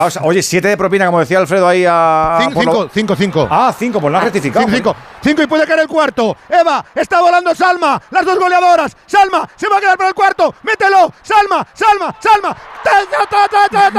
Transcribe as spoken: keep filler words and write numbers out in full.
Oye, siete de propina, como decía Alfredo ahí a. cinco, cinco, cinco. Ah, cinco, pues no has rectificado. cinco, cinco. cinco y puede caer el cuarto. Eva, está volando Salma. Las dos goleadoras. Salma, se va a quedar para el cuarto. Mételo. Salma, Salma, Salma. ¡Ta, ta, ta, ta, ta!